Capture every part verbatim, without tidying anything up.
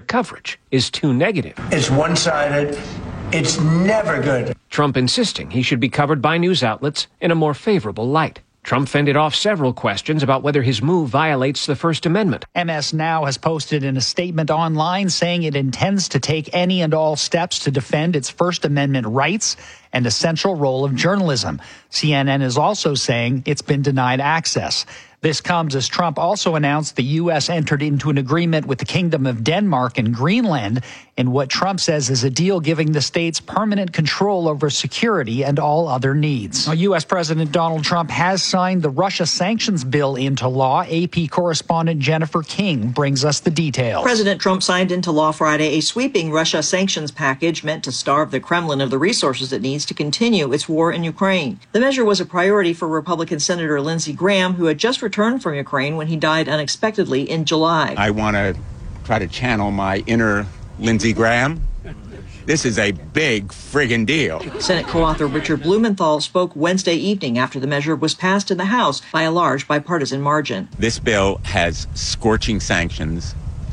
coverage is too negative. It's one-sided. It's never good. Trump insisting he should be covered by news outlets in a more favorable light. Trump fended off several questions about whether his move violates the First Amendment. M S Now has posted in a statement online saying it intends to take any and all steps to defend its First Amendment rights and essential role of journalism. C N N is also saying it's been denied access. This comes as Trump also announced the U S entered into an agreement with the Kingdom of Denmark and Greenland in what Trump says is a deal giving the states permanent control over security and all other needs. Now, U S President Donald Trump has signed the Russia sanctions bill into law. A P correspondent Jennifer King brings us the details. President Trump signed into law Friday a sweeping Russia sanctions package meant to starve the Kremlin of the resources it needs to continue its war in Ukraine. The measure was a priority for Republican Senator Lindsey Graham, who had just returned from Ukraine when he died unexpectedly in July. I want to try to channel my inner Lindsey Graham. This is a big friggin' deal. Senate co-author Richard Blumenthal spoke Wednesday evening after the measure was passed in the House by a large bipartisan margin. This bill has scorching sanctions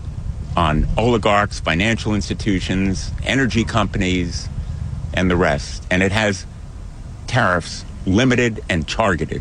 on oligarchs, financial institutions, energy companies, and the rest. And it has tariffs limited and targeted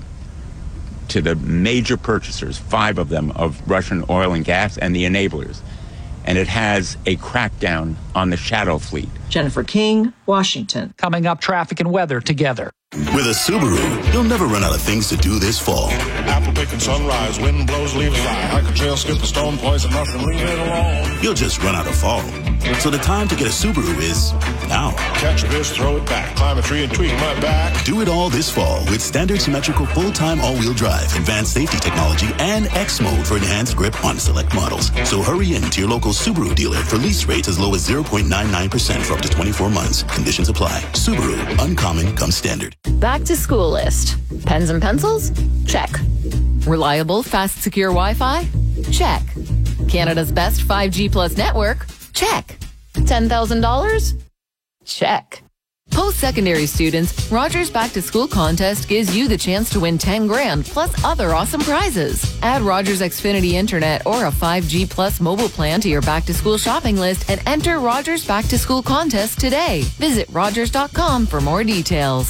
to the major purchasers, five of them, of Russian oil and gas and the enablers. And it has a crackdown on the shadow fleet. Jennifer King, Washington. Coming up, traffic and weather together. With a Subaru, you'll never run out of things to do this fall. Apple picking sunrise, wind blows, leaves fly. Hike a trail, skip a stone, poison mushroom, leave it alone. You'll just run out of fall. So the time to get a Subaru is now. Catch a fish, throw it back, climb a tree and tweak my back. Do it all this fall with standard symmetrical full-time all-wheel drive, advanced safety technology, and X mode for enhanced grip on select models. So hurry in to your local Subaru dealer for lease rates as low as zero point nine nine percent for up to twenty-four months. Conditions apply. Subaru, uncommon comes standard. Back to school list. Pens and pencils? Check. Reliable, fast, secure Wi-Fi? Check. Canada's best five G plus network? Check. ten thousand dollars? Check. Post-secondary students, Rogers Back to School contest gives you the chance to win ten grand plus other awesome prizes. Add Rogers Xfinity Internet or a five G plus mobile plan to your back to school shopping list and enter Rogers Back to School contest today. Visit rogers dot com for more details.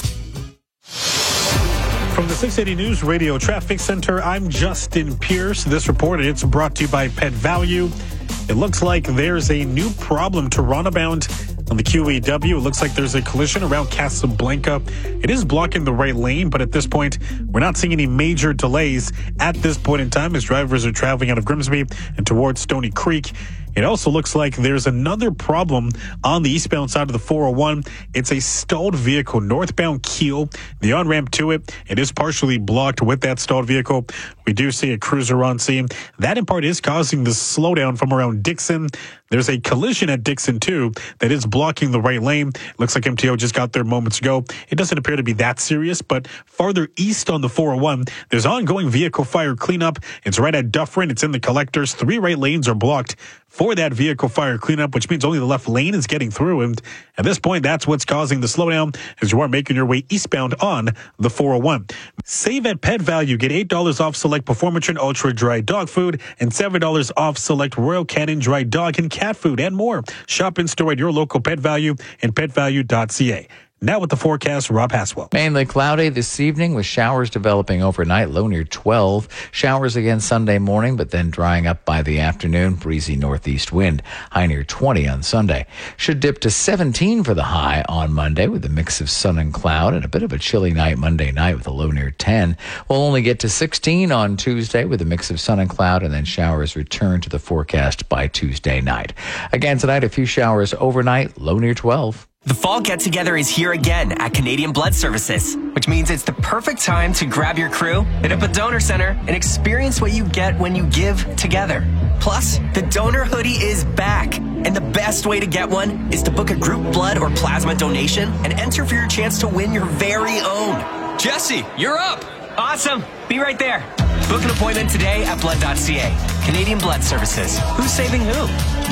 From the six eighty News Radio Traffic Center, I'm Justin Pierce. This report, it's brought to you by Pet Value. It looks like there's a new problem Toronto bound on the Q E W. It looks like there's a collision around Casablanca. It is blocking the right lane, but at this point, we're not seeing any major delays at this point in time as drivers are traveling out of Grimsby and towards Stony Creek. It also looks like there's another problem on the eastbound side of the four oh one. It's a stalled vehicle northbound Keele. The on-ramp to it, it is partially blocked with that stalled vehicle. We do see a cruiser on scene. That in part is causing the slowdown from around Dixon. There's a collision at Dixon too that is blocking the right lane. Looks like M T O just got there moments ago. It doesn't appear to be that serious, but farther east on the four oh one, there's ongoing vehicle fire cleanup. It's right at Dufferin. It's in the collectors. Three right lanes are blocked for that vehicle fire cleanup, which means only the left lane is getting through. And at this point, that's what's causing the slowdown as you are making your way eastbound on the four oh one. Save at Pet Value. Get eight dollars off select Performatrin Ultra Dry Dog Food and seven dollars off select Royal Canin Dry Dog and Cat Food and more. Shop in store at your local Pet Value and pet value dot c a. Now with the forecast, Rob Haswell. Mainly cloudy this evening with showers developing overnight, low near twelve. Showers again Sunday morning, but then drying up by the afternoon. Breezy northeast wind, high near twenty on Sunday. Should dip to seventeen for the high on Monday with a mix of sun and cloud and a bit of a chilly night Monday night with a low near ten. We'll only get to sixteen on Tuesday with a mix of sun and cloud, and then showers return to the forecast by Tuesday night. Again tonight, a few showers overnight, low near twelve. The fall get-together is here again at Canadian Blood Services, which means it's the perfect time to grab your crew, hit up a donor center, and experience what you get when you give together. Plus, the donor hoodie is back, and the best way to get one is to book a group blood or plasma donation and enter for your chance to win your very own. Jesse, you're up! Awesome! Be right there. Book an appointment today at blood dot c a. Canadian Blood Services. Who's saving who?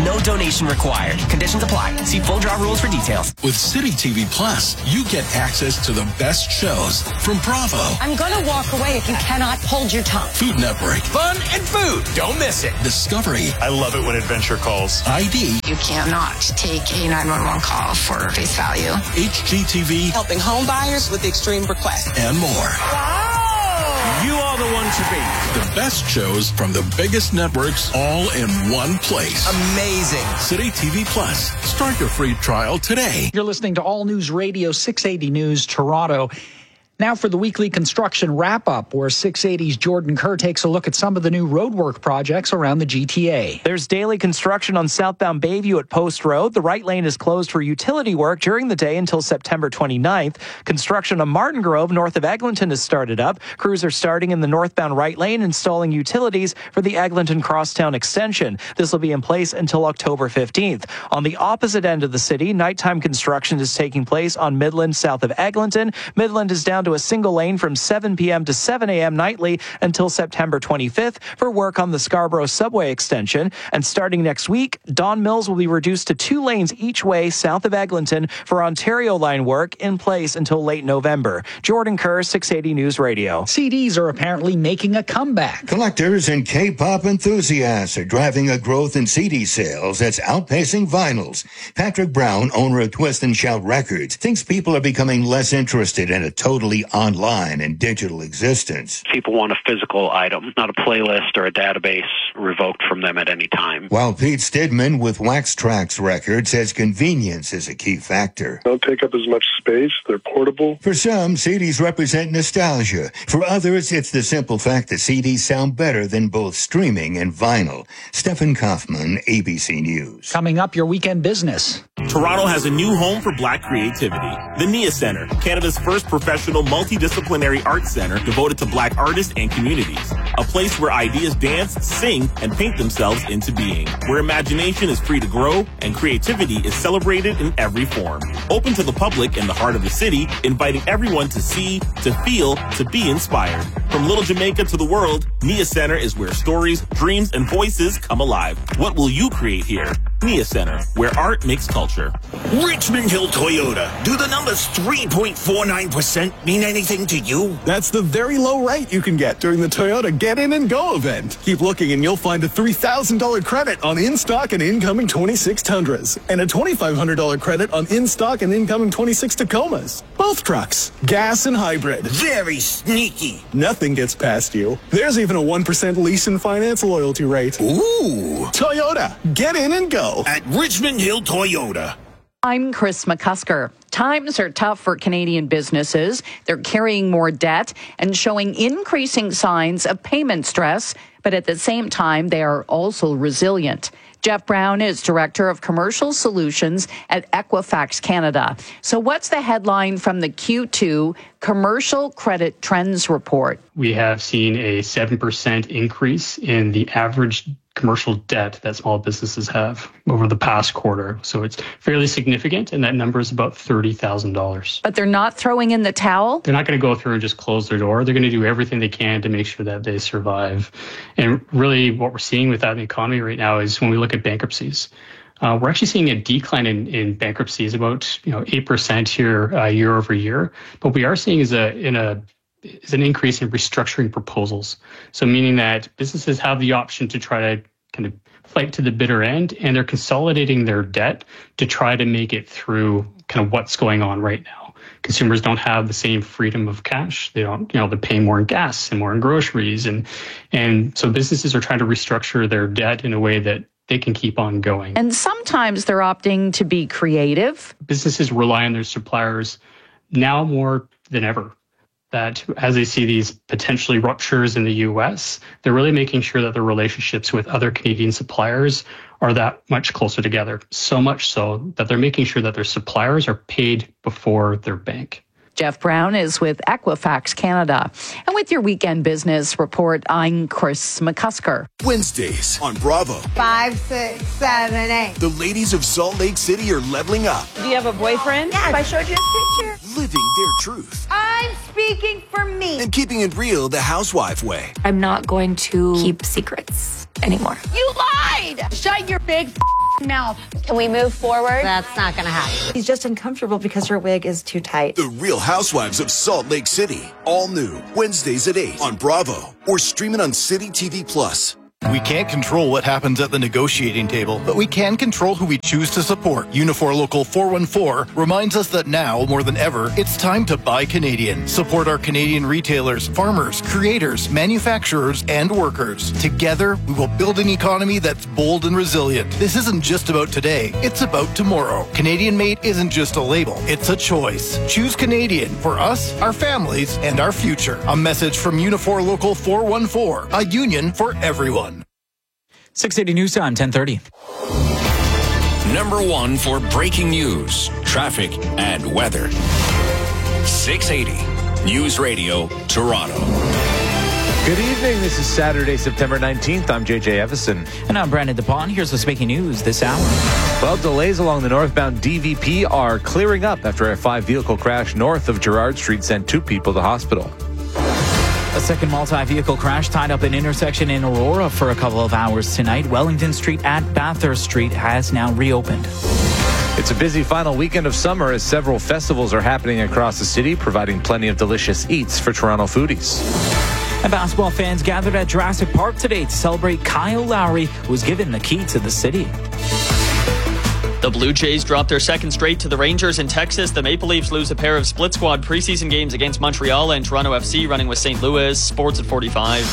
no donation required. Conditions apply. See full draw rules for details. With City T V Plus, you get access to the best shows from Bravo. I'm going to walk away if you cannot hold your tongue. Food Network. Fun and food. Don't miss it. Discovery. I love it when Adventure calls. I D. You cannot take a nine one one call for face value. H G T V. Helping home buyers with extreme requests. And more. Wow. You are the one to beat. The best shows from the biggest networks all in one place. Amazing. City T V Plus. Start your free trial today. You're listening to All News Radio six eighty News Toronto. Now for the weekly construction wrap-up, where six eighty's Jordan Kerr takes a look at some of the new roadwork projects around the G T A. There's daily construction on southbound Bayview at Post Road. The right lane is closed for utility work during the day until September twenty-ninth. Construction on Martin Grove north of Eglinton has started up. Crews are starting in the northbound right lane, installing utilities for the Eglinton Crosstown extension. This will be in place until October fifteenth. On the opposite end of the city, nighttime construction is taking place on Midland south of Eglinton. Midland is down to a single lane from seven p.m. to seven a.m. nightly until September twenty-fifth for work on the Scarborough subway extension. And starting next week, Don Mills will be reduced to two lanes each way south of Eglinton for Ontario line work, in place until late November. Jordan Kerr, six eighty News Radio. C Ds are apparently making a comeback. Collectors and K-pop enthusiasts are driving a growth in C D sales that's outpacing vinyls. Patrick Brown, owner of Twist and Shout Records, thinks people are becoming less interested in a totally online and digital existence. People want a physical item, not a playlist or a database revoked from them at any time. While Pete Stidman with Wax Trax Records says convenience is a key factor. Don't take up as much space. They're portable. For some, C Ds represent nostalgia. For others, it's the simple fact that C Ds sound better than both streaming and vinyl. Stephen Kaufman, A B C News. Coming up, your weekend business. Toronto has a new home for Black creativity. The Nia Center, Canada's first professional multidisciplinary arts center devoted to Black artists and communities. A place where ideas dance, sing, and paint themselves into being. Where imagination is free to grow and creativity is celebrated in every form. Open to the public in the heart of the city, inviting everyone to see, to feel, to be inspired. From Little Jamaica to the world, Nia Center is where stories, dreams, and voices come alive. What will you create here? Nia Center, where art makes culture. Richmond Hill Toyota. Do the numbers three point four nine percent mean anything to you? That's the very low rate you can get during the Toyota Get In and Go event. Keep looking and you'll find a three thousand dollars credit on in-stock and incoming twenty-six Tundras and a twenty-five hundred dollars credit on in-stock and incoming twenty-six Tacomas. Both trucks, gas and hybrid. Very sneaky. Nothing gets past you. There's even a one percent lease and finance loyalty rate. Ooh. Toyota, get in and go. At Richmond Hill Toyota. I'm Chris McCusker. Times are tough for Canadian businesses. They're carrying more debt and showing increasing signs of payment stress, but at the same time, they are also resilient. Jeff Brown is Director of Commercial Solutions at Equifax Canada. So what's the headline from the Q two Commercial Credit Trends Report? We have seen a seven percent increase in the average commercial debt that small businesses have over the past quarter. So it's fairly significant, and that number is about thirty thousand dollars. But they're not throwing in the towel? They're not going to go through and just close their door. They're going to do everything they can to make sure that they survive. And really what we're seeing with that in the economy right now is when we look at bankruptcies. Uh, we're actually seeing a decline in, in bankruptcies, about you know eight percent here uh, year over year. But what we are seeing is a in a is an increase in restructuring proposals. So meaning that businesses have the option to try to kind of fight to the bitter end, and they're consolidating their debt to try to make it through kind of what's going on right now. Consumers don't have the same freedom of cash. They don't, you know, they pay more in gas and more in groceries. And, and so businesses are trying to restructure their debt in a way that they can keep on going. And sometimes they're opting to be creative. Businesses rely on their suppliers now more than ever. That as they see these potentially ruptures in the U S, they're really making sure that their relationships with other Canadian suppliers are that much closer together. So much so that they're making sure that their suppliers are paid before their bank. Jeff Brown is with Equifax Canada. And with your weekend business report, I'm Chris McCusker. Wednesdays on Bravo. Five, six, seven, eight. The ladies of Salt Lake City are leveling up. Do you have a boyfriend? Yes. If I showed you his picture. Living their truth. I'm speaking for me. And keeping it real the housewife way. I'm not going to keep secrets anymore. You lied! Shut your big Now, Can we move forward? that's not going to happen. He's just uncomfortable because her wig is too tight. The Real Housewives of Salt Lake City. All new. Wednesdays at eight on Bravo. Or stream it on City T V Plus. We can't control what happens at the negotiating table, but we can control who we choose to support. Unifor Local four one four reminds us that now, more than ever, it's time to buy Canadian. Support our Canadian retailers, farmers, creators, manufacturers, and workers. Together, we will build an economy that's bold and resilient. This isn't just about today, it's about tomorrow. Canadian made isn't just a label, it's a choice. Choose Canadian for us, our families, and our future. A message from Unifor Local four one four, a union for everyone. six eighty News Time, ten thirty. Number one for breaking news, traffic, and weather. six eighty News Radio, Toronto. Good evening. This is Saturday, September nineteenth. I'm J J Evison. And I'm Brandon DePon. Here's what's making news this hour. Well, delays along the northbound D V P are clearing up after a five-vehicle crash north of Gerrard Street sent two people to hospital. A second multi-vehicle crash tied up an intersection in Aurora for a couple of hours tonight. Wellington Street at Bathurst Street has now reopened. It's a busy final weekend of summer as several festivals are happening across the city, providing plenty of delicious eats for Toronto foodies. And basketball fans gathered at Jurassic Park today to celebrate Kyle Lowry, who was given the key to the city. The Blue Jays dropped their second straight to the Rangers in Texas. The Maple Leafs lose a pair of split squad preseason games against Montreal, and Toronto F C running with Saint Louis. Sports at forty-five.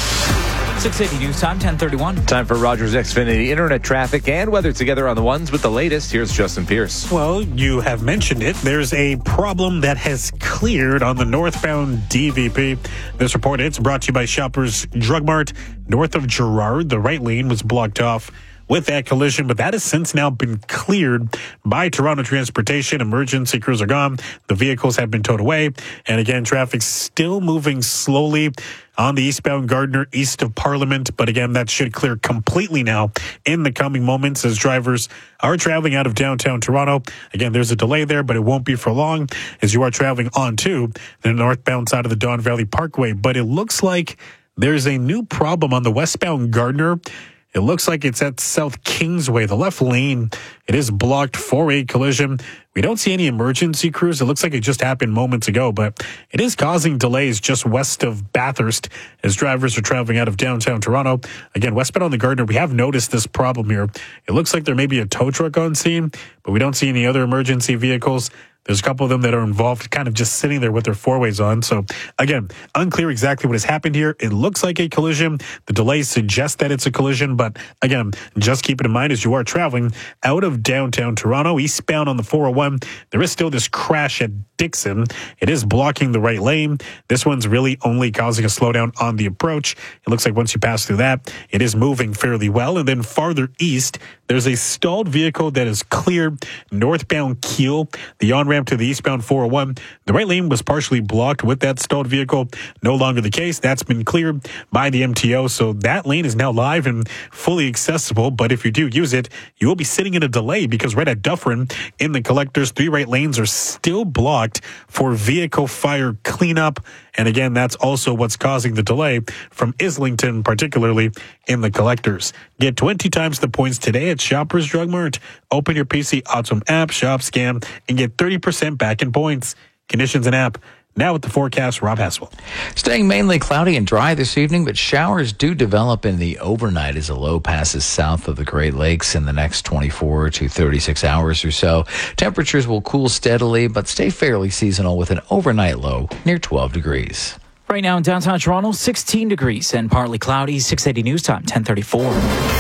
six eighty News Time, ten thirty-one. Time for Rogers Xfinity Internet traffic and weather together on the ones with the latest. Here's Justin Pierce. Well, you have mentioned it. There's a problem that has cleared on the northbound D V P. This report, it's brought to you by Shoppers Drug Mart. North of Gerrard, the right lane was blocked off with that collision, but that has since now been cleared by Toronto Transportation. Emergency crews are gone. The vehicles have been towed away. And again, traffic's still moving slowly on the eastbound Gardiner, east of Parliament. But again, that should clear completely now in the coming moments as drivers are traveling out of downtown Toronto. Again, there's a delay there, but it won't be for long as you are traveling onto the northbound side of the Don Valley Parkway. But it looks like there's a new problem on the westbound Gardiner. It looks like it's at South Kingsway. The left lane, it is blocked for a collision. We don't see any emergency crews. It looks like it just happened moments ago, but it is causing delays just west of Bathurst as drivers are traveling out of downtown Toronto. Again, westbound on the Gardiner, we have noticed this problem here. It looks like there may be a tow truck on scene, but we don't see any other emergency vehicles. There's a couple of them that are involved, kind of just sitting there with their four-ways on. So, again, unclear exactly what has happened here. It looks like a collision. The delays suggest that it's a collision. But, again, just keep it in mind as you are traveling out of downtown Toronto, eastbound on the four oh one, there is still this crash at Dixon. It is blocking the right lane. This one's really only causing a slowdown on the approach. It looks like once you pass through that, it is moving fairly well. And then farther east, there's a stalled vehicle that is cleared northbound Keele, the on-ramp to the eastbound four oh one. The right lane was partially blocked with that stalled vehicle. No longer the case. That's been cleared by the M T O. So that lane is now live and fully accessible. But if you do use it, you will be sitting in a delay because right at Dufferin in the collectors, three right lanes are still blocked for vehicle fire cleanup. And again, that's also what's causing the delay from Islington, particularly in the collectors. Get twenty times the points today at Shoppers Drug Mart. Open your P C Autumn app, shop, scan, and get thirty percent back in points. Conditions and app. Now with the forecast, Rob Haswell. Staying mainly cloudy and dry this evening, but showers do develop in the overnight as a low passes south of the Great Lakes in the next twenty-four to thirty-six hours or so. Temperatures will cool steadily, but stay fairly seasonal with an overnight low near twelve degrees. Right now in downtown Toronto, sixteen degrees and partly cloudy. six eighty News Time, ten thirty-four.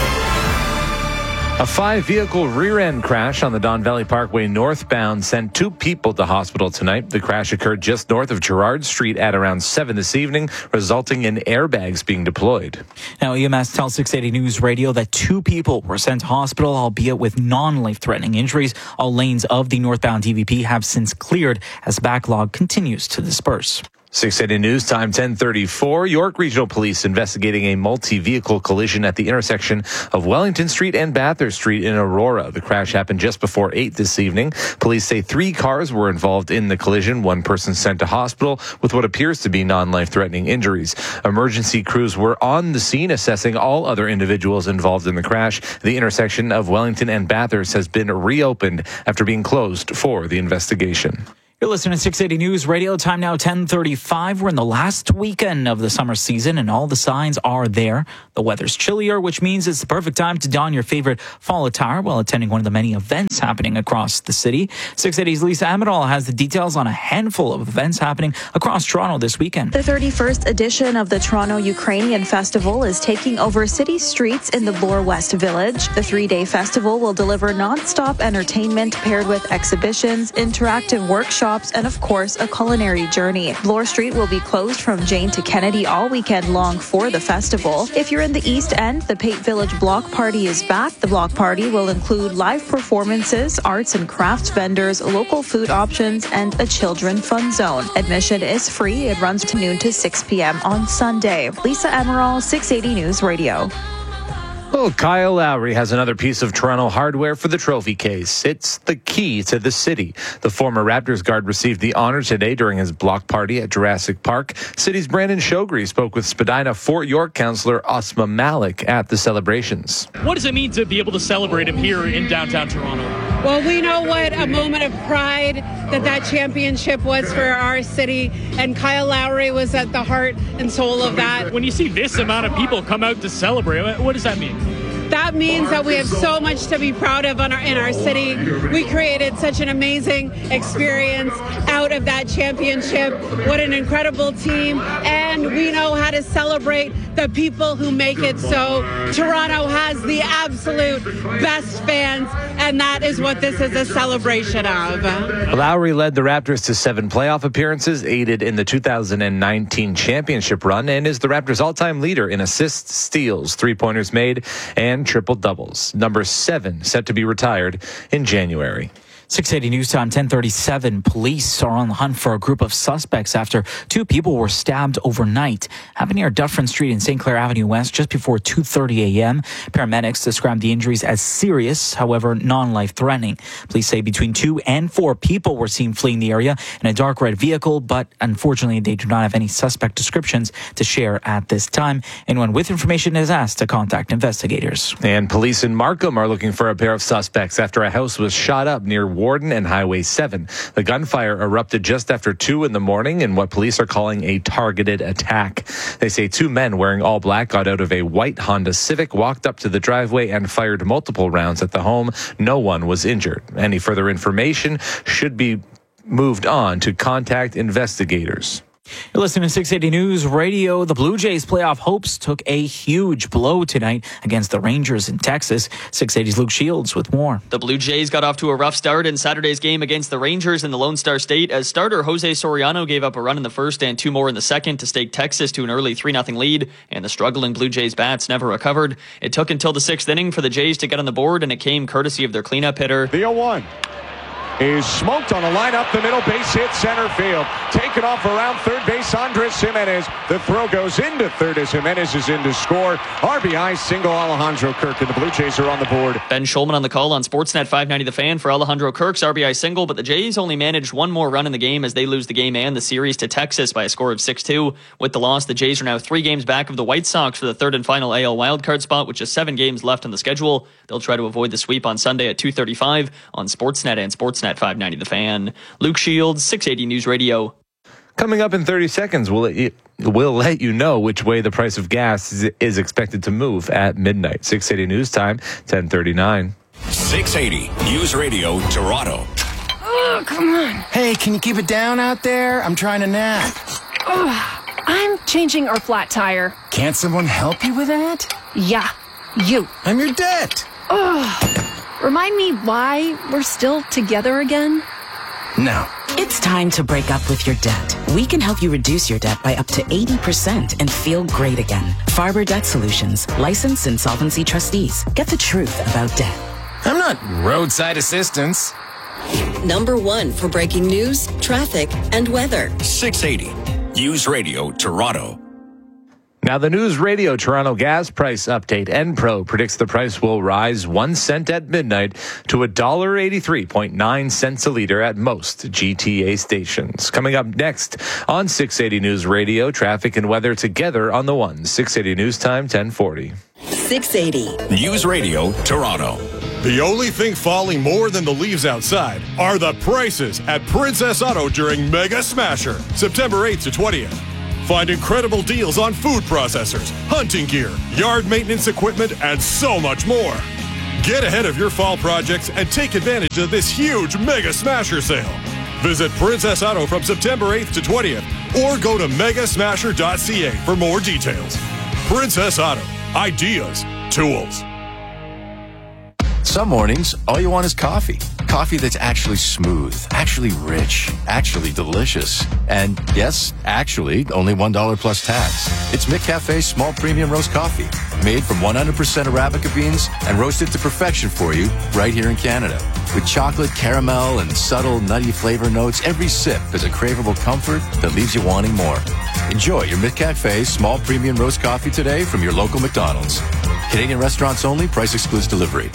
A five-vehicle rear-end crash on the Don Valley Parkway northbound sent two people to hospital tonight. The crash occurred just north of Gerrard Street at around seven this evening, resulting in airbags being deployed. Now, E M S tells six eighty News Radio that two people were sent to hospital, albeit with non-life-threatening injuries. All lanes of the northbound D V P have since cleared as backlog continues to disperse. six eighty News Time, ten thirty-four. York Regional Police investigating a multi-vehicle collision at the intersection of Wellington Street and Bathurst Street in Aurora. The crash happened just before eight this evening. Police say three cars were involved in the collision. One person sent to hospital with what appears to be non-life-threatening injuries. Emergency crews were on the scene assessing all other individuals involved in the crash. The intersection of Wellington and Bathurst has been reopened after being closed for the investigation. You're listening to six eighty News Radio. Time now ten thirty-five. We're in the last weekend of the summer season, and all the signs are there. The weather's chillier, which means it's the perfect time to don your favorite fall attire while attending one of the many events happening across the city. six eighty's Lisa Amadal has the details on a handful of events happening across Toronto this weekend. The thirty-first edition of the Toronto Ukrainian Festival is taking over city streets in the Bloor West Village. The three-day festival will deliver non-stop entertainment paired with exhibitions, interactive workshops, and of course a culinary journey. Bloor Street will be closed from Jane to Kennedy all weekend long for the festival. If you're in the East End, the Pate Village Block Party is back. The block party will include live performances, arts and crafts vendors, local food options, and a children fun zone. Admission is free. It runs to noon to six p.m. on Sunday. Lisa Emerald, six eighty News Radio. Well, Kyle Lowry has another piece of Toronto hardware for the trophy case. It's the key to the city. The former Raptors guard received the honor today during his block party at Jurassic Park. City's Brandon Shogri spoke with Spadina Fort York councillor Asma Malik at the celebrations. What does it mean to be able to celebrate him here in downtown Toronto? Well, we know what a moment of pride that that championship was for our city, and Kyle Lowry was at the heart and soul of that. When you see this amount of people come out to celebrate, what does that mean? That means that we have so much to be proud of on our, in our city. We created such an amazing experience out of that championship. What an incredible team. And we know how to celebrate the people who make it so. Toronto has the absolute best fans, and that is what this is a celebration of. Lowry led the Raptors to seven playoff appearances, aided in the two thousand nineteen championship run, and is the Raptors' all-time leader in assists, steals, three-pointers made, and triple doubles. Number seven set to be retired in January. six eighty News Time, ten thirty-seven. Police are on the hunt for a group of suspects after two people were stabbed overnight. Happened near Dufferin Street and Saint Clair Avenue West just before two thirty a.m. Paramedics described the injuries as serious, however, non-life-threatening. Police say between two and four people were seen fleeing the area in a dark red vehicle, but unfortunately they do not have any suspect descriptions to share at this time. Anyone with information is asked to contact investigators. And police in Markham are looking for a pair of suspects after a house was shot up near Warden and Highway seven. The gunfire erupted just after two in the morning in what police are calling a targeted attack. They say two men wearing all black got out of a white Honda Civic, walked up to the driveway, and fired multiple rounds at the home. No one was injured. Any further information should be moved on to contact investigators. You're listening to six eighty News Radio. The Blue Jays' playoff hopes took a huge blow tonight against the Rangers in Texas. six eighty's Luke Shields with more. The Blue Jays got off to a rough start in Saturday's game against the Rangers in the Lone Star State as starter Jose Soriano gave up a run in the first and two more in the second to stake Texas to an early three nothing lead, and the struggling Blue Jays bats never recovered. It took until the sixth inning for the Jays to get on the board, and it came courtesy of their cleanup hitter. The oh one. Is smoked on a line up the middle, base hit center field. Taken off around third base, Andres Jimenez. The throw goes into third as Jimenez is in to score. R B I single Alejandro Kirk, and the Blue Jays are on the board. Ben Schulman on the call on Sportsnet five ninety The Fan for Alejandro Kirk's R B I single, but the Jays only managed one more run in the game as they lose the game and the series to Texas by a score of six two. With the loss, the Jays are now three games back of the White Sox for the third and final A L wildcard spot, with just seven games left on the schedule. They'll try to avoid the sweep on Sunday at two thirty-five on Sportsnet and Sportsnet five ninety The Fan. Luke Shields, six eighty News Radio. Coming up in thirty seconds, we'll let you, we'll let you know which way the price of gas is, is expected to move at midnight. six eighty News Time, ten thirty-nine. six eighty News Radio, Toronto. Oh, come on. Hey, can you keep it down out there? I'm trying to nap. Oh, I'm changing our flat tire. Can't someone help you with that? Yeah, you. I'm your debt. Oh. Remind me why we're still together again? No. It's time to break up with your debt. We can help you reduce your debt by up to eighty percent and feel great again. Farber Debt Solutions, licensed insolvency trustees. Get the truth about debt. I'm not roadside assistance. Number one for breaking news, traffic, and weather. six eighty News Radio Toronto. Now, the News Radio Toronto gas price update. Enpro predicts the price will rise one cent at midnight to one dollar and eighty-three point nine cents a litre at most G T A stations. Coming up next on six eighty News Radio, traffic and weather together on the one. six eighty News Time, ten forty. six eighty News Radio Toronto. The only thing falling more than the leaves outside are the prices at Princess Auto during Mega Smasher, September eighth to twentieth. Find incredible deals on food processors, hunting gear, yard maintenance equipment, and so much more. Get ahead of your fall projects and take advantage of this huge Mega Smasher sale. Visit Princess Auto from September eighth to twentieth or go to mega smasher dot c a for more details. Princess Auto. Ideas. Tools. Some mornings, all you want is coffee. Coffee that's actually smooth, actually rich, actually delicious. And yes, actually, only one dollar plus tax. It's McCafe's small premium roast coffee, made from one hundred percent Arabica beans and roasted to perfection for you right here in Canada. With chocolate, caramel, and subtle nutty flavor notes, every sip is a craveable comfort that leaves you wanting more. Enjoy your McCafe's small premium roast coffee today from your local McDonald's. Canadian restaurants only. Price excludes delivery.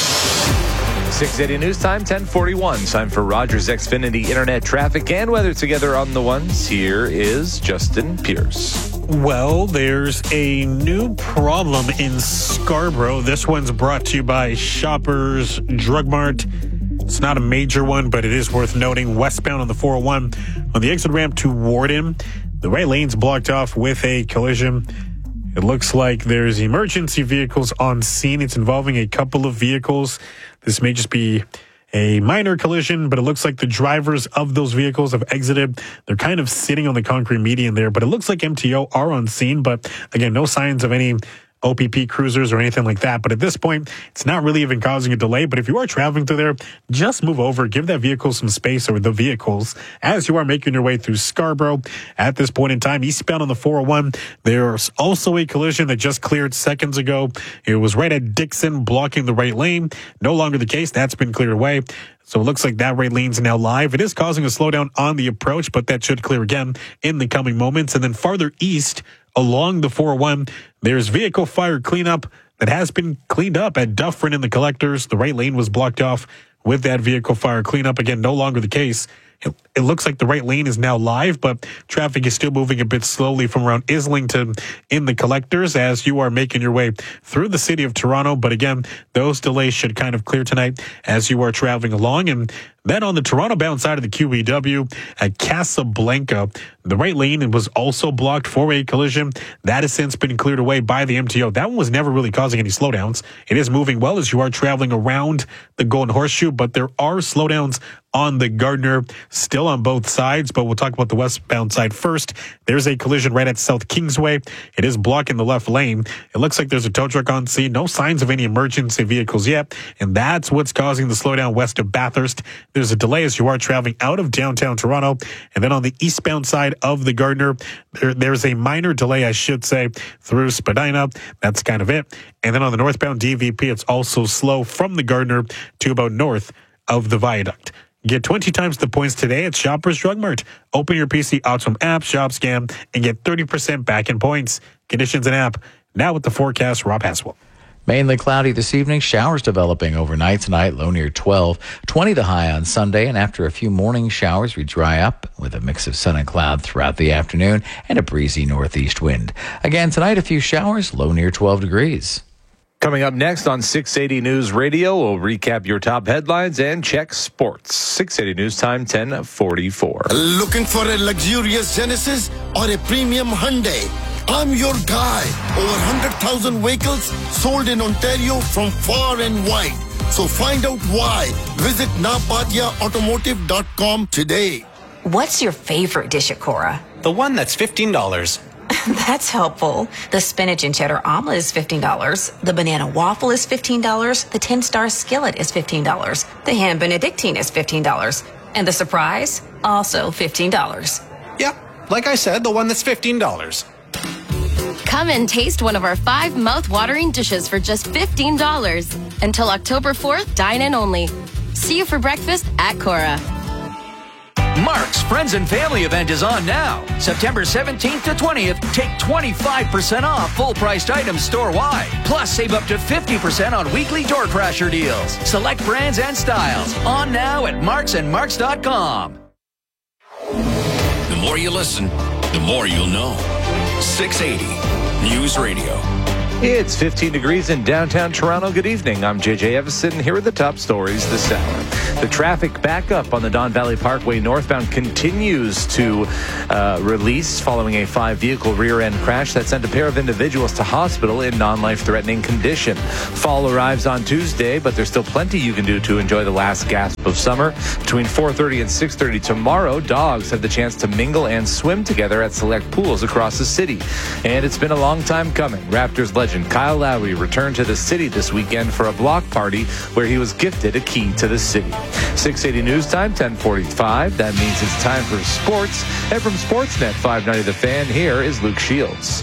six eighty News Time, ten forty-one. Time for Rogers Xfinity Internet traffic and weather together on the ones. Here is Justin Pierce. Well, there's a new problem in Scarborough. This one's brought to you by Shoppers Drug Mart. It's not a major one, but it is worth noting. Westbound on the four oh one on the exit ramp to Warden, the right lane's blocked off with a collision. It looks like there's emergency vehicles on scene. It's involving a couple of vehicles. This may just be a minor collision, but it looks like the drivers of those vehicles have exited. They're kind of sitting on the concrete median there, but it looks like M T O are on scene. But again, no signs of any O P P cruisers or anything like that. But at this point, it's not really even causing a delay. But if you are traveling through there, just move over, give that vehicle some space, or the vehicles, as you are making your way through Scarborough. At this point in time, eastbound on the four oh one, there's also a collision that just cleared seconds ago. It was right at Dixon, blocking the right lane. No longer the case. That's been cleared away. So it looks like that right lane's now live. It is causing a slowdown on the approach, but that should clear again in the coming moments. And then farther east along the four oh one, there's vehicle fire cleanup that has been cleaned up at Dufferin and the Collectors. The right lane was blocked off with that vehicle fire cleanup. Again, no longer the case. It, it looks like the right lane is now live, but traffic is still moving a bit slowly from around Islington in the Collectors as you are making your way through the city of Toronto. But again, those delays should kind of clear tonight as you are traveling along. And then on the Toronto-bound side of the Q E W at Casablanca, the right lane was also blocked for a collision. That has since been cleared away by the M T O. That one was never really causing any slowdowns. It is moving well as you are traveling around the Golden Horseshoe, but there are slowdowns on the Gardner, still on both sides, but we'll talk about the westbound side first. There's a collision right at South Kingsway. It is blocking the left lane. It looks like there's a tow truck on scene. No signs of any emergency vehicles yet, and that's what's causing the slowdown west of Bathurst. There's a delay as you are traveling out of downtown Toronto. And then on the eastbound side of the Gardner, there, there's a minor delay, I should say, through Spadina. That's kind of it. And then on the northbound D V P, it's also slow from the Gardner to about north of the Viaduct. Get twenty times the points today at Shoppers Drug Mart. Open your P C Optimum app, shop, scan, and get thirty percent back in points. Conditions and app. Now with the forecast, Rob Haswell. Mainly cloudy this evening. Showers developing overnight tonight, low near twelve. twenty the high on Sunday, and after a few morning showers, we dry up with a mix of sun and cloud throughout the afternoon and a breezy northeast wind. Again tonight, a few showers, low near twelve degrees. Coming up next on six eighty News Radio, we'll recap your top headlines and check sports. six eighty News Time, ten forty-four. Looking for a luxurious Genesis or a premium Hyundai? I'm your guy. Over one hundred thousand vehicles sold in Ontario from far and wide. So find out why. Visit napadia automotive dot com today. What's your favorite dish at Cora? The one that's fifteen dollars. That's helpful. The spinach and cheddar omelet is fifteen dollars. The banana waffle is fifteen dollars. The ten-star skillet is fifteen dollars. The ham benedictine is fifteen dollars. And the surprise? Also fifteen dollars. Yep, like I said, the one that's fifteen dollars. Come and taste one of our five mouth-watering dishes for just fifteen dollars. Until October fourth, dine in only. See you for breakfast at Cora. Mark's Friends and Family event is on now. September seventeenth to twentieth, take twenty-five percent off full-priced items store-wide. Plus, save up to fifty percent on weekly door crasher deals. Select brands and styles. On now at marks and marks dot com. The more you listen, the more you'll know. six eighty News Radio. It's fifteen degrees in downtown Toronto. Good evening. I'm J J Evison. Here are the top stories this hour. The traffic backup on the Don Valley Parkway northbound continues to uh, release following a five-vehicle rear-end crash that sent a pair of individuals to hospital in non-life-threatening condition. Fall arrives on Tuesday, but there's still plenty you can do to enjoy the last gasp of summer. Between four thirty and six thirty tomorrow, dogs have the chance to mingle and swim together at select pools across the city. And it's been a long time coming. Raptors legend Kyle Lowry returned to the city this weekend for a block party where he was gifted a key to the city. six eighty News Time, ten forty-five. That means it's time for sports. And from Sportsnet five ninety The Fan, here is Luke Shields.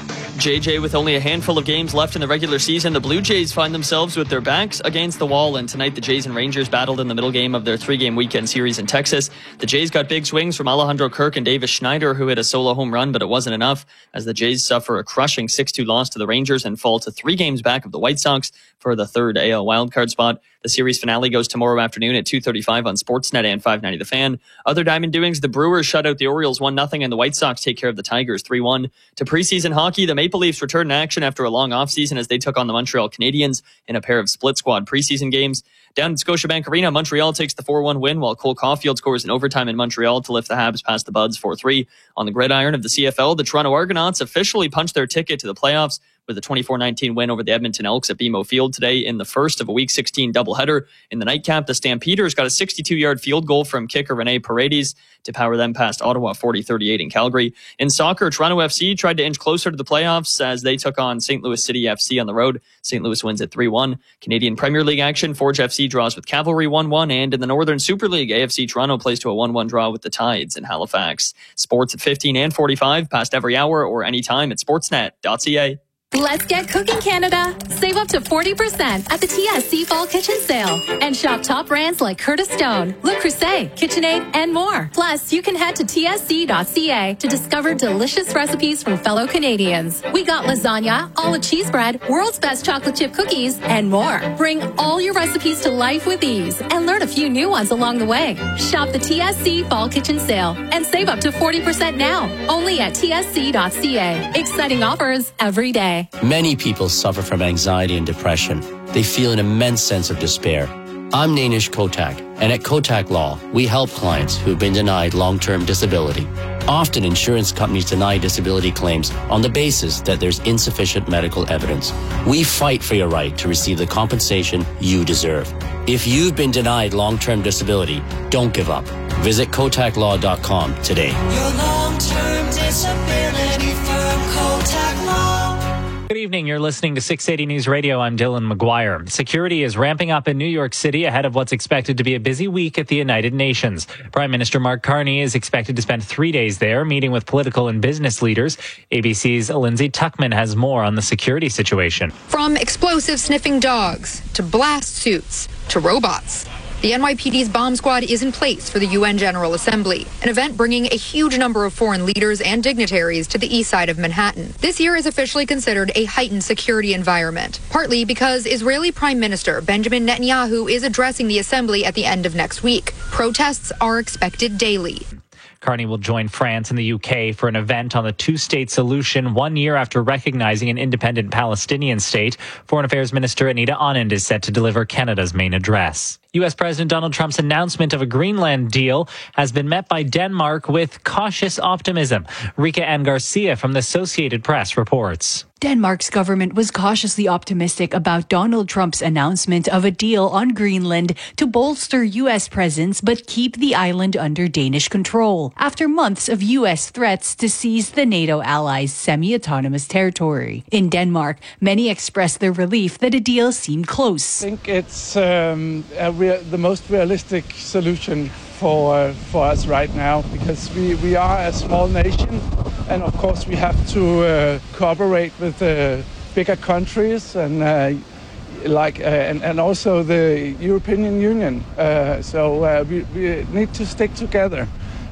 J J, with only a handful of games left in the regular season, the Blue Jays find themselves with their backs against the wall, and tonight the Jays and Rangers battled in the middle game of their three-game weekend series in Texas. The Jays got big swings from Alejandro Kirk and Davis Schneider, who hit a solo home run, but it wasn't enough as the Jays suffer a crushing six two loss to the Rangers and fall to three games back of the White Sox for the third A L wildcard spot. The series finale goes tomorrow afternoon at two thirty-five on Sportsnet and five ninety The Fan. Other Diamond doings, the Brewers shut out the Orioles one nothing, and the White Sox take care of the Tigers three one. To preseason hockey, the Maple Leafs return to action after a long offseason as they took on the Montreal Canadiens in a pair of split squad preseason games. Down at Scotiabank Arena, Montreal takes the four one win, while Cole Caulfield scores in overtime in Montreal to lift the Habs past the Buds four three. On the gridiron of the C F L, the Toronto Argonauts officially punched their ticket to the playoffs with a twenty-four nineteen win over the Edmonton Elks at B M O Field today in the first of a Week sixteen doubleheader. In the nightcap, the Stampeders got a sixty-two-yard field goal from kicker Rene Paredes to power them past Ottawa forty thirty-eight in Calgary. In soccer, Toronto F C tried to inch closer to the playoffs as they took on Saint Louis City F C on the road. Saint Louis wins at three one. Canadian Premier League action, Forge F C draws with Cavalry one one, and in the Northern Super League, A F C Toronto plays to a one one draw with the Tides in Halifax. Sports at fifteen and forty-five, past every hour or anytime at sportsnet dot c a. Let's get cooking, Canada. Save up to forty percent at the T S C Fall Kitchen Sale. And shop top brands like Curtis Stone, Le Creuset, KitchenAid, and more. Plus, you can head to T S C dot c a to discover delicious recipes from fellow Canadians. We got lasagna, olive cheese bread, world's best chocolate chip cookies, and more. Bring all your recipes to life with ease and learn a few new ones along the way. Shop the T S C Fall Kitchen Sale and save up to forty percent now. Only at T S C dot c a. Exciting offers every day. Many people suffer from anxiety and depression. They feel an immense sense of despair. I'm Nainish Kotak, and at Kotak Law, we help clients who've been denied long-term disability. Often, insurance companies deny disability claims on the basis that there's insufficient medical evidence. We fight for your right to receive the compensation you deserve. If you've been denied long-term disability, don't give up. Visit kotak law dot com today. Your long-term disability firm, Kotak Law. Good evening. You're listening to six eighty News Radio. I'm Dylan McGuire. Security is ramping up in New York City ahead of what's expected to be a busy week at the United Nations. Prime Minister Mark Carney is expected to spend three days there, meeting with political and business leaders. A B C's Lindsay Tuckman has more on the security situation. From explosive sniffing dogs to blast suits to robots, the N Y P D's bomb squad is in place for the U N General Assembly, an event bringing a huge number of foreign leaders and dignitaries to the east side of Manhattan. This year is officially considered a heightened security environment, partly because Israeli Prime Minister Benjamin Netanyahu is addressing the assembly at the end of next week. Protests are expected daily. Carney will join France and the U K for an event on the two-state solution one year after recognizing an independent Palestinian state. Foreign Affairs Minister Anita Anand is set to deliver Canada's main address. U S. President Donald Trump's announcement of a Greenland deal has been met by Denmark with cautious optimism. Rika Ann Garcia from the Associated Press reports. Denmark's government was cautiously optimistic about Donald Trump's announcement of a deal on Greenland to bolster U S presence but keep the island under Danish control, after months of U S threats to seize the NATO allies' semi-autonomous territory. In Denmark, many expressed their relief that a deal seemed close. I think it's um, a rea- the most realistic solution for uh, for us right now, because we, we are a small nation, and of course we have to uh, cooperate with uh, bigger countries and uh, like uh, and, and also the European Union. Uh, so uh, we, we need to stick together.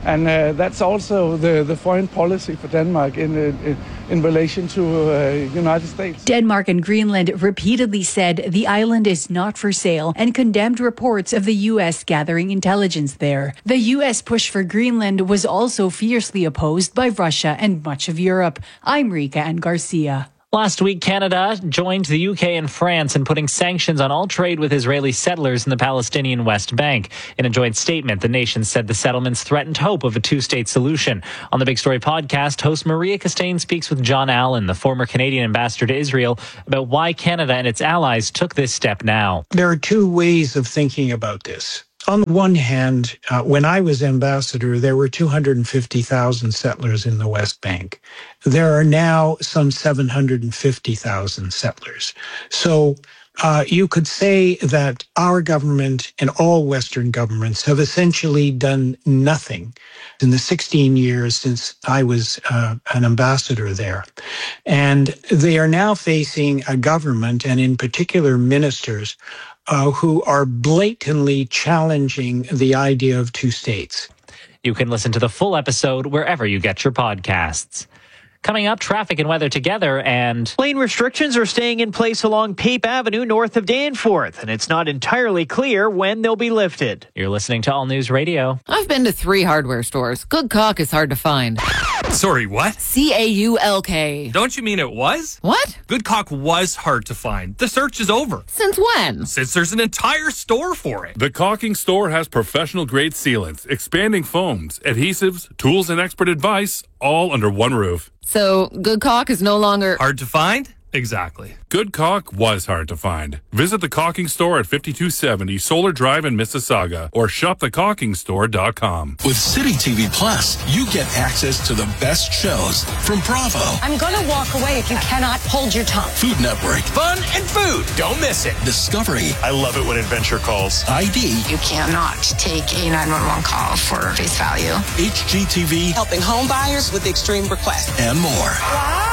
And uh, that's also the, the foreign policy for Denmark in, in, in relation to the uh, United States. Denmark and Greenland repeatedly said the island is not for sale and condemned reports of the U S gathering intelligence there. The U S push for Greenland was also fiercely opposed by Russia and much of Europe. I'm Rika and Garcia. Last week, Canada joined the U K and France in putting sanctions on all trade with Israeli settlers in the Palestinian West Bank. In a joint statement, the nations said the settlements threatened hope of a two-state solution. On the Big Story podcast, host Maria Costain speaks with John Allen, the former Canadian ambassador to Israel, about why Canada and its allies took this step now. There are two ways of thinking about this. On the one hand, uh, when I was ambassador, there were two hundred fifty thousand settlers in the West Bank. There are now some seven hundred fifty thousand settlers. So uh, you could say that our government and all Western governments have essentially done nothing in the sixteen years since I was uh, an ambassador there. And they are now facing a government, and in particular ministers, Uh, who are blatantly challenging the idea of two states. You can listen to the full episode wherever you get your podcasts. Coming up, traffic and weather together, and lane restrictions are staying in place along Pape Avenue north of Danforth, and it's not entirely clear when they'll be lifted. You're listening to All News Radio. I've been to three hardware stores. Good caulk is hard to find. Sorry, what? C A U L K. Don't you mean it was? What? Good caulk was hard to find. The search is over. Since when? Since there's an entire store for it. The Caulking Store has professional-grade sealants, expanding foams, adhesives, tools, and expert advice, all under one roof. So, good caulk is no longer hard to find? Exactly. Good caulk was hard to find. Visit the Caulking Store at fifty-two seventy Solar Drive in Mississauga or shop the caulking store dot com. With City T V Plus, you get access to the best shows from Bravo. I'm going to walk away if you cannot hold your tongue. Food Network. Fun and food. Don't miss it. Discovery. I love it when Adventure calls. I D. You cannot take a nine one one call for face value. H G T V. Helping home buyers with extreme requests. And more. Wow.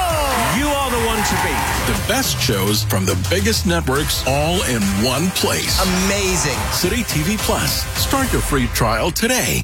You are the one to beat. The best shows from the biggest networks all in one place. Amazing. City T V Plus. Start your free trial today.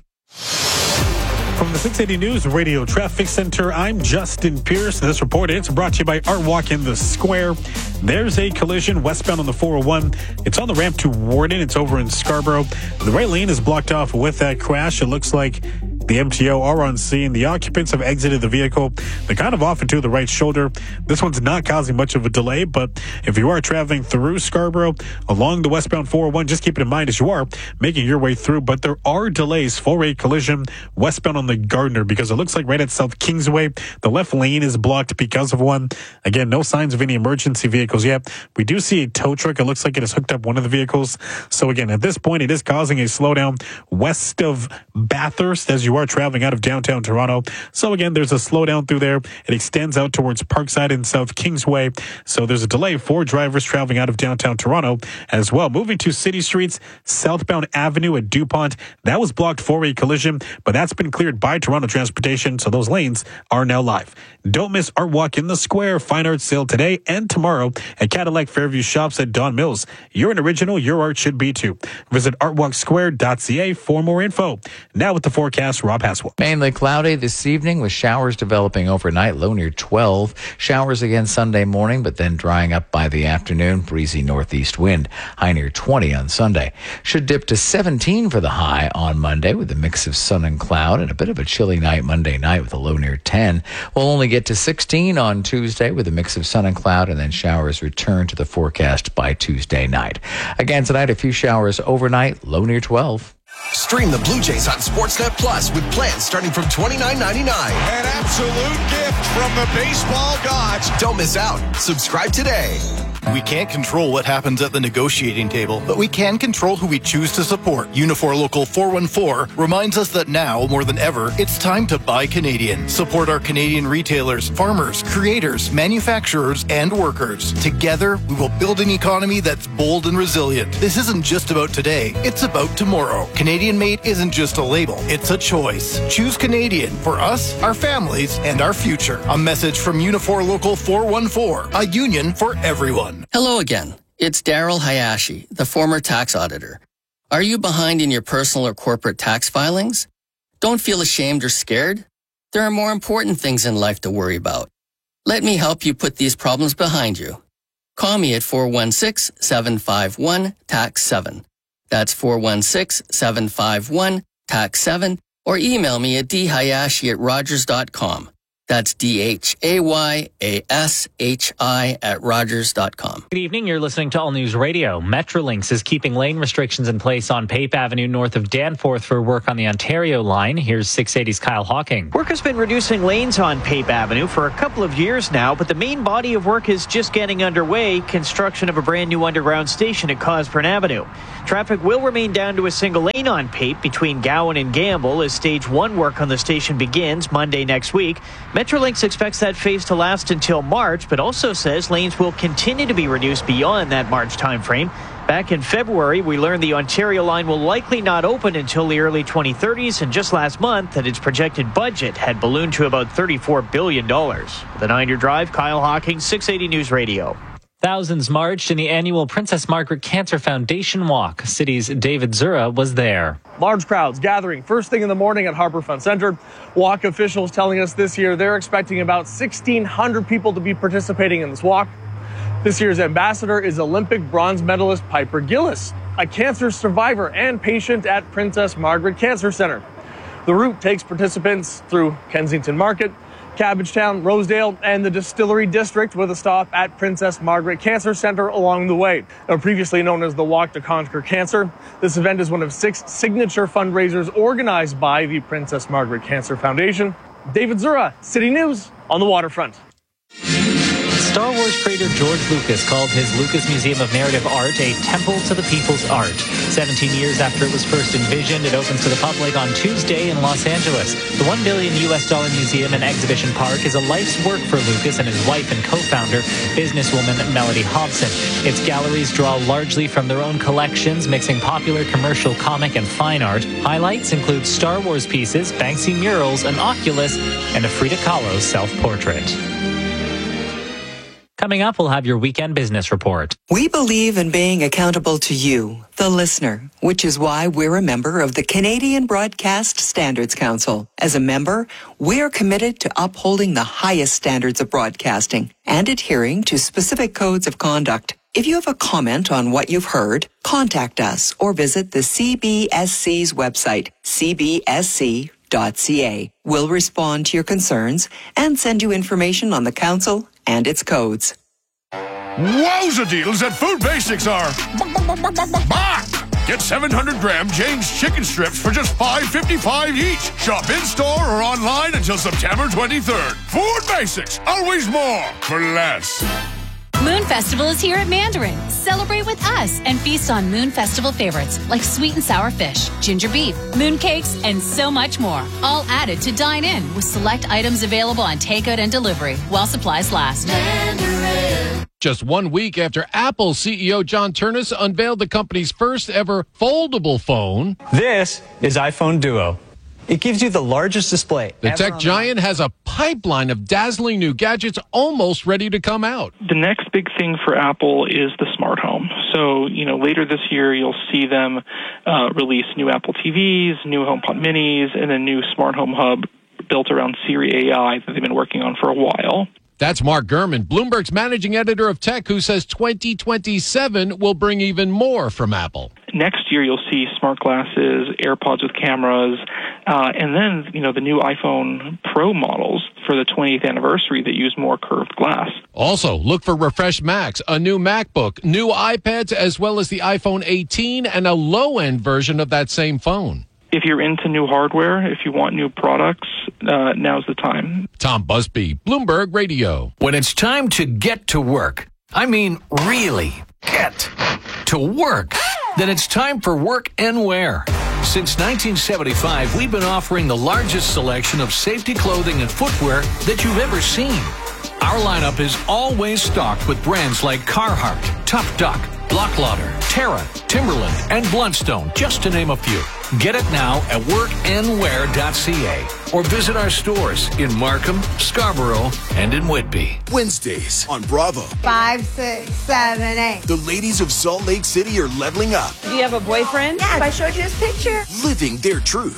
From the six eighty News Radio Traffic Center, I'm Justin Pierce. This report is brought to you by Art Walk in the Square. There's a collision westbound on the four oh one. It's on the ramp to Warden. It's over in Scarborough. The right lane is blocked off with that crash. It looks like the M T O are on scene. The occupants have exited the vehicle. They're kind of off into the right shoulder. This one's not causing much of a delay, but if you are traveling through Scarborough along the westbound four oh one, just keep it in mind as you are making your way through. But there are delays for a collision westbound on the Gardner because it looks like right at South Kingsway, the left lane is blocked because of one. Again, no signs of any emergency vehicles yet. We do see a tow truck. It looks like it has hooked up one of the vehicles. So again, at this point, it is causing a slowdown west of Bathurst as you are traveling out of downtown Toronto. So again, there's a slowdown through there. It extends out towards Parkside and South Kingsway. So there's a delay for drivers traveling out of downtown Toronto as well. Moving to city streets, southbound Avenue at DuPont, that was blocked for a collision, but that's been cleared by Toronto Transportation, so those lanes are now live. Don't miss Art Walk in the Square fine art sale today and tomorrow at Cadillac Fairview Shops at Don Mills. You're an original, your art should be too. Visit art walk square dot c a for more info. Now with the forecast, Rob Haswell. Mainly cloudy this evening with showers developing overnight, low near twelve. Showers again Sunday morning, but then drying up by the afternoon. Breezy northeast wind, high near twenty on Sunday. Should dip to seventeen for the high on Monday with a mix of sun and cloud, and a bit of a chilly night Monday night with a low near ten. We'll only get to sixteen on Tuesday with a mix of sun and cloud, and then showers return to the forecast by Tuesday night. Again tonight, a few showers overnight, low near twelve. Stream the Blue Jays on Sportsnet Plus with plans starting from twenty-nine ninety-nine. An absolute gift from the baseball gods. Don't miss out. Subscribe today. We can't control what happens at the negotiating table, but we can control who we choose to support. Unifor Local four one four reminds us that now, more than ever, it's time to buy Canadian. Support our Canadian retailers, farmers, creators, manufacturers, and workers. Together, we will build an economy that's bold and resilient. This isn't just about today, it's about tomorrow. Canadian made isn't just a label, it's a choice. Choose Canadian for us, our families, and our future. A message from Unifor Local four one four, a union for everyone. Hello again. It's Daryl Hayashi, the former tax auditor. Are you behind in your personal or corporate tax filings? Don't feel ashamed or scared. There are more important things in life to worry about. Let me help you put these problems behind you. Call me at four one six, seven five one, T A X seven. That's four one six, seven five one, T A X seven, or email me at d hayashi at rogers dot com. That's D H A Y A S H I at rogers dot com. Good evening. You're listening to All News Radio. Metrolinx is keeping lane restrictions in place on Pape Avenue north of Danforth for work on the Ontario line. Here's six eighty's Kyle Hawking. Work has been reducing lanes on Pape Avenue for a couple of years now, but the main body of work is just getting underway. Construction of a brand new underground station at Cosburn Avenue. Traffic will remain down to a single lane on Pape between Gowan and Gamble as stage one work on the station begins Monday next week. Metrolinx expects that phase to last until March, but also says lanes will continue to be reduced beyond that March timeframe. Back in February, we learned the Ontario line will likely not open until the early twenty thirties, and just last month that its projected budget had ballooned to about thirty-four billion dollars. The nine-year drive, Kyle Hawking, six eighty News Radio. Thousands marched in the annual Princess Margaret Cancer Foundation Walk. City's David Zura was there. Large crowds gathering first thing in the morning at Harbourfront Centre. Walk officials telling us this year they're expecting about sixteen hundred people to be participating in this walk. This year's ambassador is Olympic bronze medalist Piper Gillis, a cancer survivor and patient at Princess Margaret Cancer Centre. The route takes participants through Kensington Market, Cabbagetown, Rosedale, and the Distillery District with a stop at Princess Margaret Cancer Centre along the way. Now, previously known as the Walk to Conquer Cancer, this event is one of six signature fundraisers organized by the Princess Margaret Cancer Foundation. David Zura, City News on the waterfront. Star Wars creator George Lucas called his Lucas Museum of Narrative Art a temple to the people's art. seventeen years after it was first envisioned, it opens to the public on Tuesday in Los Angeles. The one billion U S dollar museum and exhibition park is a life's work for Lucas and his wife and co-founder, businesswoman Melody Hobson. Its galleries draw largely from their own collections, mixing popular commercial, comic, and fine art. Highlights include Star Wars pieces, Banksy murals, an Oculus, and a Frida Kahlo self-portrait. Coming up, we'll have your weekend business report. We believe in being accountable to you, the listener, which is why we're a member of the Canadian Broadcast Standards Council. As a member, we're committed to upholding the highest standards of broadcasting and adhering to specific codes of conduct. If you have a comment on what you've heard, contact us or visit the C B S C's website, c b s c dot c a. We'll respond to your concerns and send you information on the council and its codes. Wowza deals at Food Basics are back! Get seven hundred gram Jane's chicken strips for just five fifty-five each. Shop in-store or online until September twenty-third. Food Basics, always more for less. Moon Festival is here at Mandarin. Celebrate with us and feast on Moon Festival favorites like sweet and sour fish, ginger beef, moon cakes, and so much more. All added to dine in with select items available on takeout and delivery while supplies last. Mandarin. Just one week after Apple C E O John Ternus unveiled the company's first ever foldable phone. This is iPhone Duo. It gives you the largest display. The tech giant has a pipeline of dazzling new gadgets almost ready to come out. The next big thing for Apple is the smart home. So, you know, later this year, you'll see them uh, release new Apple T Vs, new HomePod minis, and a new smart home hub built around Siri A I that they've been working on for a while. That's Mark Gurman, Bloomberg's managing editor of tech, who says twenty twenty-seven will bring even more from Apple. Next year, you'll see smart glasses, AirPods with cameras, uh, and then, you know, the new iPhone Pro models for the twentieth anniversary that use more curved glass. Also, look for refreshed Macs, a new MacBook, new iPads, as well as the iPhone eighteen and a low-end version of that same phone. If you're into new hardware, if you want new products, uh, now's the time. Tom Busby, Bloomberg Radio. When it's time to get to work, I mean really get to work, then it's time for Work and Wear. Since nineteen seventy-five, we've been offering the largest selection of safety clothing and footwear that you've ever seen. Our lineup is always stocked with brands like Carhartt, Tough Duck, Block Lauder, Terra, Timberland, and Bluntstone, just to name a few. Get it now at work and wear dot c a or visit our stores in Markham, Scarborough, and in Whitby. Wednesdays on Bravo. Five, six, seven, eight. The ladies of Salt Lake City are leveling up. Do you have a boyfriend? Yes, I showed you his picture. Living their truth. I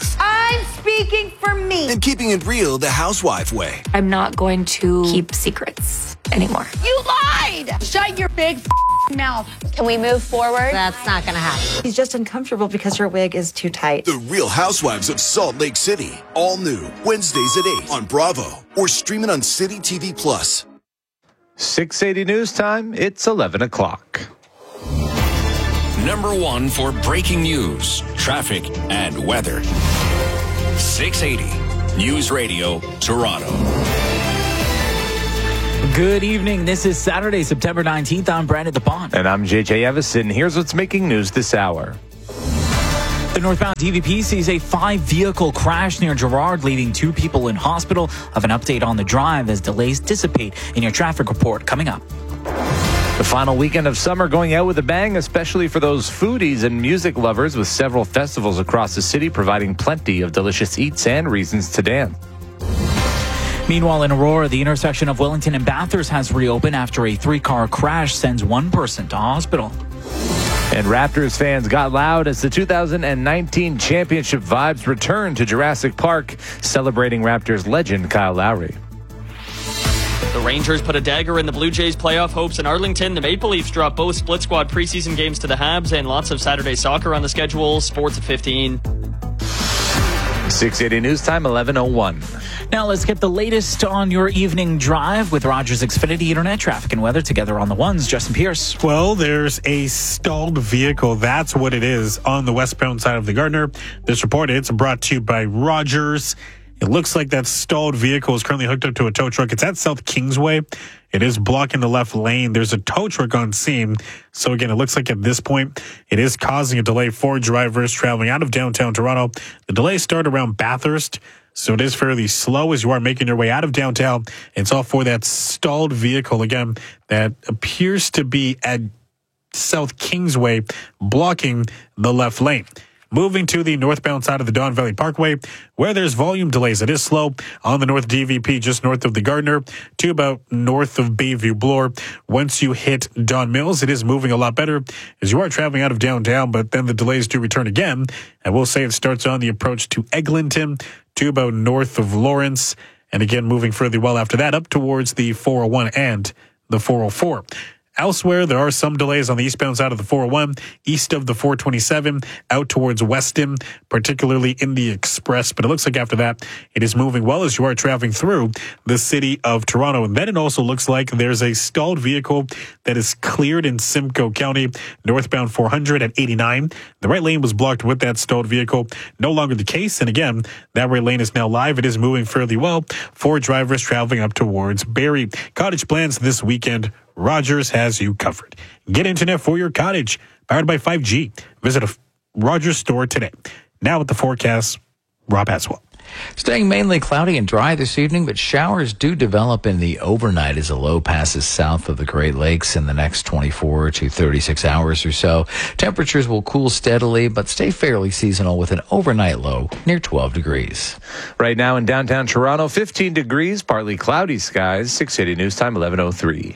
I'm speaking for me. And keeping it real the housewife way. I'm not going to keep secrets anymore. You lied! Shut your big f- mouth. Can we move forward? That's not gonna happen. He's just uncomfortable because her wig is too tight. The Real Housewives of Salt Lake City. All new. Wednesdays at eight on Bravo. Or streaming on City T V Plus. six eighty News Time. It's eleven o'clock. Number one for breaking news, traffic, and weather. six eighty News Radio, Toronto. Good evening. This is Saturday, September nineteenth. I'm Brandon DePont. And I'm J J Evison. Here's what's making news this hour. The northbound D V P sees a five-vehicle crash near Gerrard, leaving two people in hospital. Of an update on the drive as delays dissipate in your traffic report coming up. The final weekend of summer going out with a bang, especially for those foodies and music lovers, with several festivals across the city providing plenty of delicious eats and reasons to dance. Meanwhile, in Aurora, the intersection of Wellington and Bathurst has reopened after a three-car crash sends one person to hospital. And Raptors fans got loud as the two thousand nineteen championship vibes returned to Jurassic Park, celebrating Raptors legend Kyle Lowry. The Rangers put a dagger in the Blue Jays' playoff hopes in Arlington. The Maple Leafs dropped both split squad preseason games to the Habs, and lots of Saturday soccer on the schedule. Sports at fifteen. six eighty News Time, eleven oh one. Now let's get the latest on your evening drive with Rogers Xfinity Internet traffic and weather together on the ones. Justin Pierce. Well, there's a stalled vehicle. That's what it is on the westbound side of the Gardner. This report, it's brought to you by Rogers. It looks like that stalled vehicle is currently hooked up to a tow truck. It's at South Kingsway. It is blocking the left lane. There's a tow truck on scene. So again, it looks like at this point, it is causing a delay for drivers traveling out of downtown Toronto. The delays start around Bathurst, so it is fairly slow as you are making your way out of downtown. It's all for that stalled vehicle, again, that appears to be at South Kingsway, blocking the left lane. Moving to the northbound side of the Don Valley Parkway, where there's volume delays. It is slow on the North D V P, just north of the Gardner, to about north of Bayview Bloor. Once you hit Don Mills, it is moving a lot better as you are traveling out of downtown, but then the delays do return again. I will say it starts on the approach to Eglinton, to about north of Lawrence, and again moving further well after that up towards the four oh one and the four oh four. Elsewhere, there are some delays on the eastbound side of the four oh one, east of the four twenty-seven, out towards Weston, particularly in the Express. But it looks like after that, it is moving well as you are traveling through the city of Toronto. And then it also looks like there's a stalled vehicle that is cleared in Simcoe County, northbound four hundred at eighty-nine. The right lane was blocked with that stalled vehicle. No longer the case. And again, that right lane is now live. It is moving fairly well for drivers traveling up towards Barrie. Cottage plans this weekend. Rogers has you covered. Get internet for your cottage, powered by five G. Visit a Rogers store today. Now with the forecast, Rob Haswell. Staying mainly cloudy and dry this evening, but showers do develop in the overnight as a low passes south of the Great Lakes in the next twenty-four to thirty-six hours or so. Temperatures will cool steadily, but stay fairly seasonal with an overnight low near twelve degrees. Right now in downtown Toronto, fifteen degrees, partly cloudy skies. six eighty News Time, eleven oh three.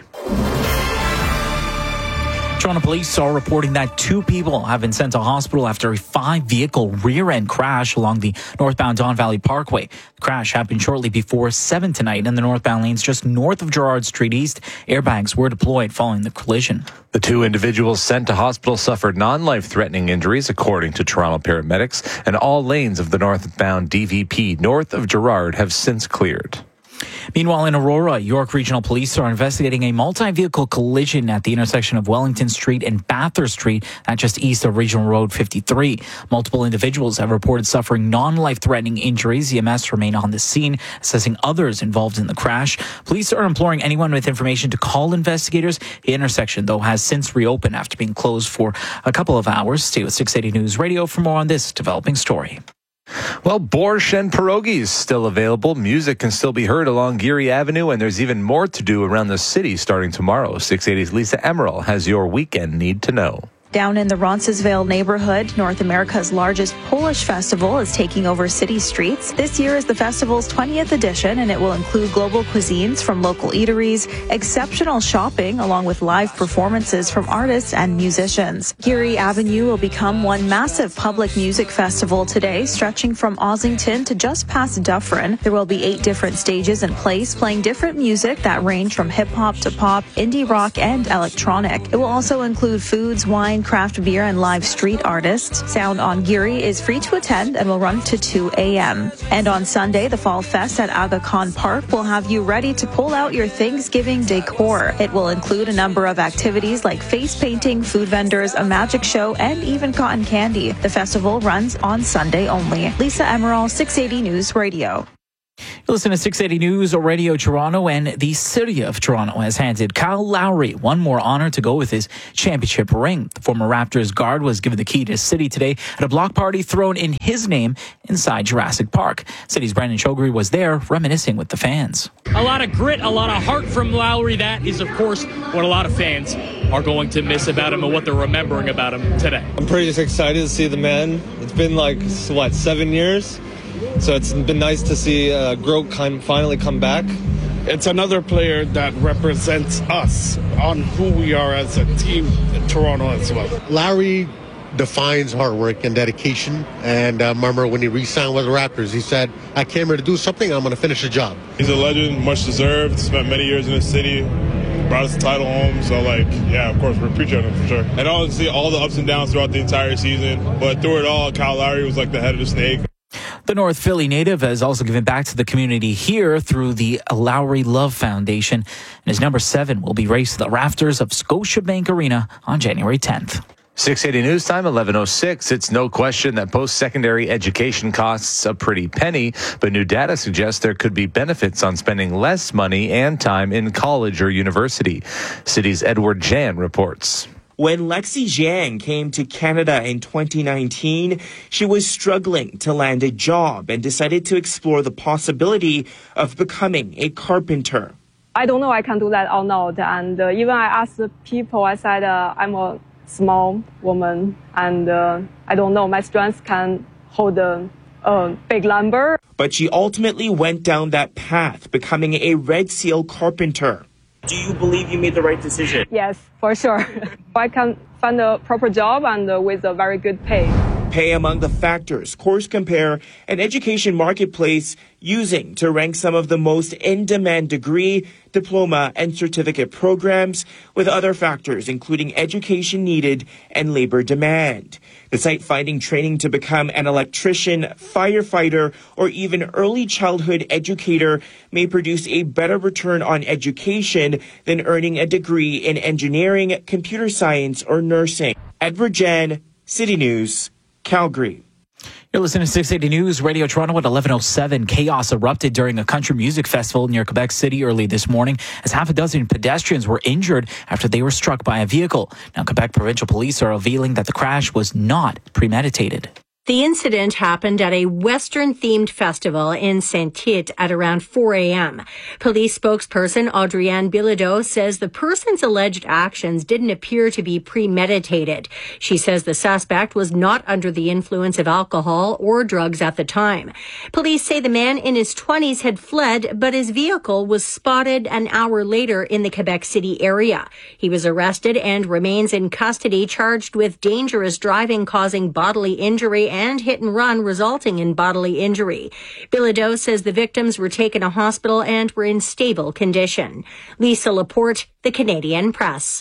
Toronto police are reporting that two people have been sent to hospital after a five-vehicle rear-end crash along the northbound Don Valley Parkway. The crash happened shortly before seven tonight in the northbound lanes just north of Gerrard Street East. Airbags were deployed following the collision. The two individuals sent to hospital suffered non-life-threatening injuries, according to Toronto paramedics, and all lanes of the northbound D V P north of Gerrard have since cleared. Meanwhile, in Aurora, York Regional Police are investigating a multi-vehicle collision at the intersection of Wellington Street and Bathurst Street, that's just east of Regional Road fifty-three. Multiple individuals have reported suffering non-life-threatening injuries. E M S remain on the scene, assessing others involved in the crash. Police are imploring anyone with information to call investigators. The intersection, though, has since reopened after being closed for a couple of hours. Stay with six eighty News Radio for more on this developing story. Well, borscht and pierogies still available. Music can still be heard along Geary Avenue, and there's even more to do around the city starting tomorrow. six eighty's Lisa Emerald has your weekend need to know. Down in the Roncesvalles neighborhood, North America's largest Polish festival is taking over city streets. This year is the festival's twentieth edition, and it will include global cuisines from local eateries, exceptional shopping, along with live performances from artists and musicians. Geary Avenue will become one massive public music festival today, stretching from Ossington to just past Dufferin. There will be eight different stages in place, playing different music that range from hip-hop to pop, indie rock, and electronic. It will also include foods, wine, craft beer, and live street artists. Sound on Geary is free to attend and will run to two a.m. And on Sunday, the Fall Fest at Aga Khan Park will have you ready to pull out your Thanksgiving decor. It will include a number of activities like face painting, food vendors, a magic show, and even cotton candy. The festival runs on Sunday only. Lisa Emerald, six eighty News Radio. You listen to six eighty News Radio Toronto, and the City of Toronto has handed Kyle Lowry one more honor to go with his championship ring. The former Raptors guard was given the key to the city today at a block party thrown in his name inside Jurassic Park. City's Brandon Chogri was there reminiscing with the fans. A lot of grit, a lot of heart from Lowry. That is, of course, what a lot of fans are going to miss about him and what they're remembering about him today. I'm pretty excited to see the man. It's been like, what, seven years? So it's been nice to see uh, Grote kind finally come back. It's another player that represents us on who we are as a team in Toronto as well. Lowry defines hard work and dedication. And I uh, remember when he re-signed with the Raptors, he said, I came here to do something, I'm going to finish the job. He's a legend, much deserved, spent many years in the city, brought us the title home. So, like, yeah, of course, we're appreciative him for sure. And obviously all the ups and downs throughout the entire season. But through it all, Kyle Lowry was like the head of the snake. The North Philly native has also given back to the community here through the Lowry Love Foundation. And his number seven will be raised to the rafters of Scotiabank Arena on January tenth. six eighty News Time, eleven oh six. It's no question that post-secondary education costs a pretty penny, but new data suggests there could be benefits on spending less money and time in college or university. City's Edward Jan reports. When Lexi Jiang came to Canada in twenty nineteen, she was struggling to land a job and decided to explore the possibility of becoming a carpenter. I don't know I can do that or not. And uh, even I asked people, I said, uh, I'm a small woman and uh, I don't know, my strength can hold a, a big lumber. But she ultimately went down that path, becoming a Red Seal carpenter. Do you believe you made the right decision? Yes, for sure. I can find a proper job and uh, with a very good pay. Pay among the factors Course Compare, an education marketplace using to rank some of the most in-demand degree, diploma, and certificate programs, with other factors including education needed and labor demand. The site finding training to become an electrician, firefighter, or even early childhood educator may produce a better return on education than earning a degree in engineering, computer science, or nursing. Edward Jen, City News, Calgary. You're listening to six eighty News Radio Toronto at eleven oh seven. Chaos erupted during a country music festival near Quebec City early this morning as half a dozen pedestrians were injured after they were struck by a vehicle. Now, Quebec provincial police are revealing that the crash was not premeditated. The incident happened at a Western-themed festival in Saint-Tite at around four a.m. Police spokesperson Adrienne Bilodeau says the person's alleged actions didn't appear to be premeditated. She says the suspect was not under the influence of alcohol or drugs at the time. Police say the man in his twenties had fled, but his vehicle was spotted an hour later in the Quebec City area. He was arrested and remains in custody, charged with dangerous driving causing bodily injury and hit and run resulting in bodily injury. Bilodeau says the victims were taken to hospital and were in stable condition. Lisa Laporte, The Canadian Press.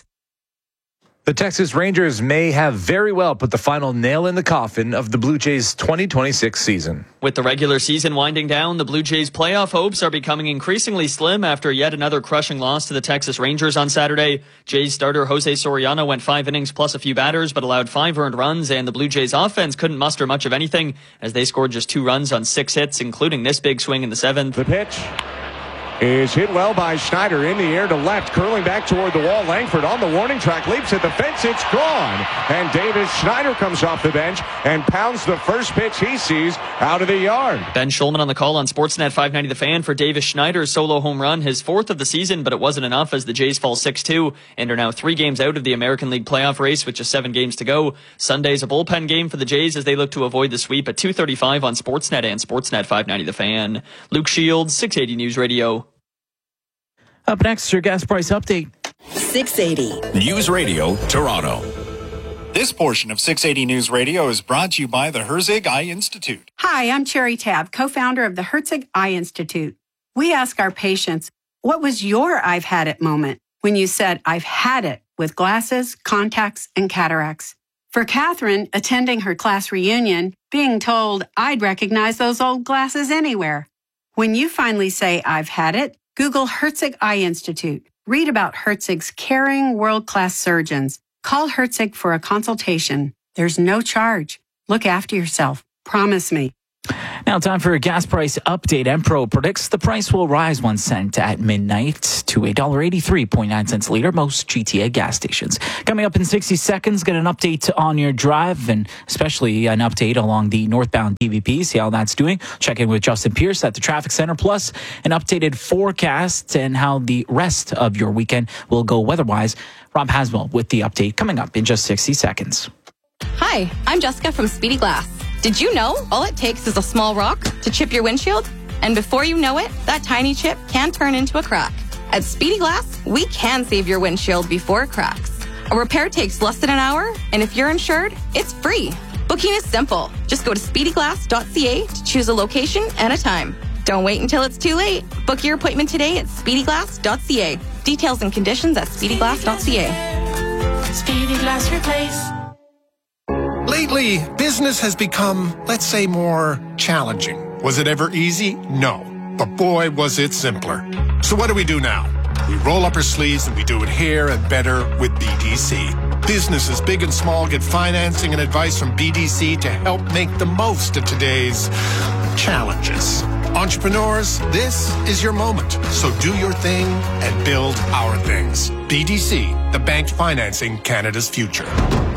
The Texas Rangers may have very well put the final nail in the coffin of the Blue Jays' twenty twenty-six season. With the regular season winding down, the Blue Jays' playoff hopes are becoming increasingly slim after yet another crushing loss to the Texas Rangers on Saturday. Jays starter Jose Soriano went five innings plus a few batters, but allowed five earned runs, and the Blue Jays' offense couldn't muster much of anything as they scored just two runs on six hits, including this big swing in the seventh. The pitch. is hit well by Schneider in the air to left, curling back toward the wall. Langford on the warning track, leaps at the fence. It's gone. And Davis Schneider comes off the bench and pounds the first pitch he sees out of the yard. Ben Schulman on the call on Sportsnet five ninety The Fan for Davis Schneider's solo home run, his fourth of the season, but it wasn't enough as the Jays fall six two and are now three games out of the American League playoff race with just seven games to go. Sunday's a bullpen game for the Jays as they look to avoid the sweep at two thirty-five on Sportsnet and Sportsnet five ninety The Fan. Luke Shields, six eighty News Radio. Up next, your gas price update. six eighty News Radio, Toronto. This portion of six eighty News Radio is brought to you by the Herzig Eye Institute. Hi, I'm Cherry Tab, co-founder of the Herzig Eye Institute. We ask our patients, what was your I've had it moment when you said, I've had it with glasses, contacts, and cataracts? For Catherine, attending her class reunion, being told, I'd recognize those old glasses anywhere. When you finally say, I've had it, Google Herzig Eye Institute. Read about Herzig's caring, world-class surgeons. Call Herzig for a consultation. There's no charge. Look after yourself. Promise me. Now, time for a gas price update. Empro predicts the price will rise one cent at midnight to one dollar eighty-three point nine cents a liter, most G T A gas stations. Coming up in sixty seconds, get an update on your drive and especially an update along the northbound D V P. See how that's doing. Check in with Justin Pierce at the Traffic Center, plus an updated forecast and how the rest of your weekend will go weather-wise. Rob Haswell with the update coming up in just sixty seconds. Hi, I'm Jessica from Speedy Glass. Did you know all it takes is a small rock to chip your windshield? And before you know it, that tiny chip can turn into a crack. At Speedy Glass, we can save your windshield before it cracks. A repair takes less than an hour, and if you're insured, it's free. Booking is simple. Just go to speedy glass dot c a to choose a location and a time. Don't wait until it's too late. Book your appointment today at speedy glass dot c a. Details and conditions at speedy glass dot c a. Speedy Glass Replace. Lately, business has become, let's say, more challenging. Was it ever easy? No. But boy, was it simpler. So what do we do now? We roll up our sleeves and we do it here and better with B D C. Businesses big and small get financing and advice from B D C to help make the most of today's challenges. Entrepreneurs, this is your moment. So do your thing and build our things. B D C, the bank financing Canada's future.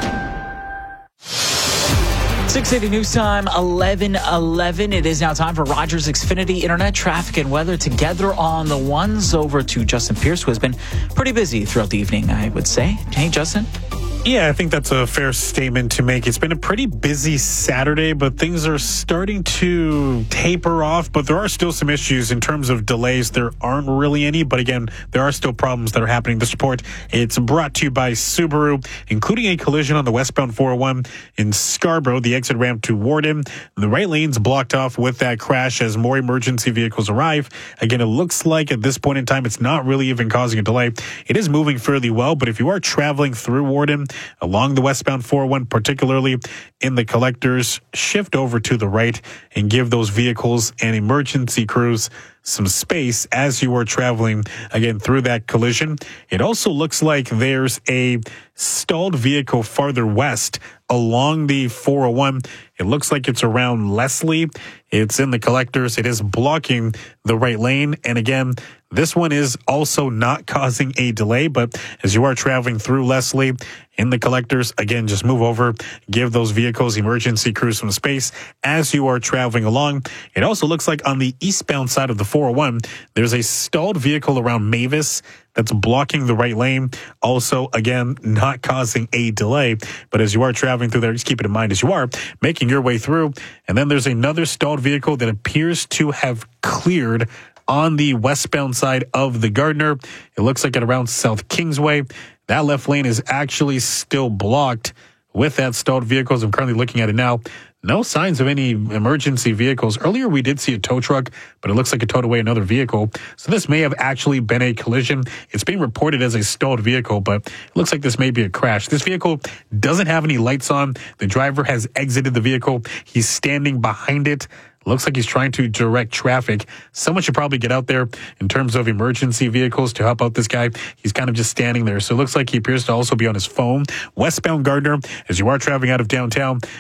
six eighty News Time, eleven eleven. It is now time for Rogers Xfinity Internet traffic and weather together on the ones. Over to Justin Pierce, who has been pretty busy throughout the evening, I would say. Hey, Justin. Yeah, I think that's a fair statement to make. It's been a pretty busy Saturday, but things are starting to taper off. But there are still some issues in terms of delays. There aren't really any, but again, there are still problems that are happening. This report, it's brought to you by Subaru, including a collision on the westbound four oh one in Scarborough, the exit ramp to Warden. The right lane's blocked off with that crash as more emergency vehicles arrive. Again, it looks like at this point in time, it's not really even causing a delay. It is moving fairly well, but if you are traveling through Warden, along the westbound four oh one, particularly in the collectors, shift over to the right and give those vehicles and emergency crews some space as you are traveling, again, through that collision. It also looks like there's a stalled vehicle farther west along the four oh one. It looks like it's around Leslie. It's in the collectors. It is blocking the right lane. And again, this one is also not causing a delay, but as you are traveling through Leslie in the collectors, again, just move over, give those vehicles, emergency crews some space as you are traveling along. It also looks like on the eastbound side of the four oh one, there's a stalled vehicle around Mavis that's blocking the right lane. Also, again, not causing a delay, but as you are traveling through there, just keep it in mind as you are making your way through. And then there's another stalled vehicle that appears to have cleared on the westbound side of the Gardner. It looks like at around South Kingsway. That left lane is actually still blocked with that stalled vehicles. I'm currently looking at it now. No signs of any emergency vehicles. Earlier, we did see a tow truck, but it looks like it towed away another vehicle. So this may have actually been a collision. It's being reported as a stalled vehicle, but it looks like this may be a crash. This vehicle doesn't have any lights on. The driver has exited the vehicle. He's standing behind it. Looks like he's trying to direct traffic. Someone should probably get out there in terms of emergency vehicles to help out this guy. He's kind of just standing there. So it looks like he appears to also be on his phone. Westbound Gardner, as you are traveling out of downtown,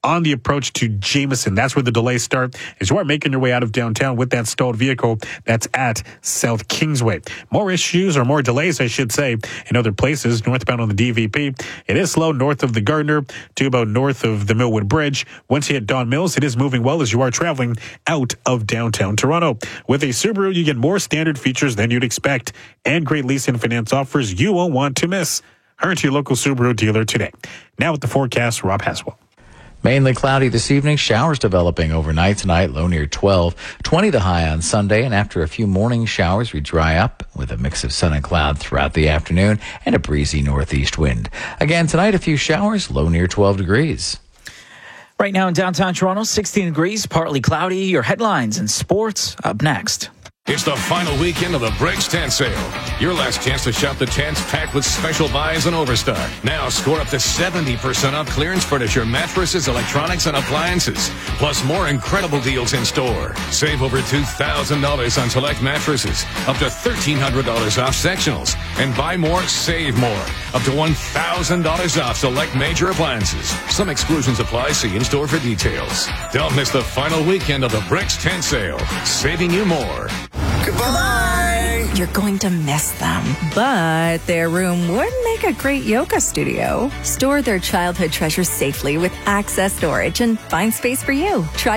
on the approach to Jameson. That's where the delays start as you are making your way out of downtown with that stalled vehicle that's at South Kingsway. More issues or more delays, I should say, in other places northbound on the D V P. It is slow north of the Gardner to about north of the Millwood Bridge. Once you hit Don Mills, it is moving well as you are traveling out of downtown Toronto. With a Subaru, you get more standard features than you'd expect and great lease and finance offers you won't want to miss. Hurry to your local Subaru dealer today. Now with the forecast, Rob Haswell. Mainly cloudy this evening. Showers developing overnight tonight, low near twelve. twenty the high on Sunday, and after a few morning showers, we dry up with a mix of sun and cloud throughout the afternoon and a breezy northeast wind. Again, tonight, a few showers, low near twelve degrees. Right now in downtown Toronto, sixteen degrees, partly cloudy. Your headlines and sports up next. It's the final weekend of the Brakes Tent Sale. Your last chance to shop the tents packed with special buys and overstock. Now score up to seventy percent off clearance furniture, mattresses, electronics, and appliances. Plus more incredible deals in store. Save over two thousand dollars on select mattresses. Up to one thousand three hundred dollars off sectionals. And buy more, save more. Up to one thousand dollars off select major appliances. Some exclusions apply. See in store for details. Don't miss the final weekend of the Brakes Tent Sale. Saving you more. Goodbye! You're going to miss them. But their room would make a great yoga studio. Store their childhood treasures safely with Access Storage and find space for you. Try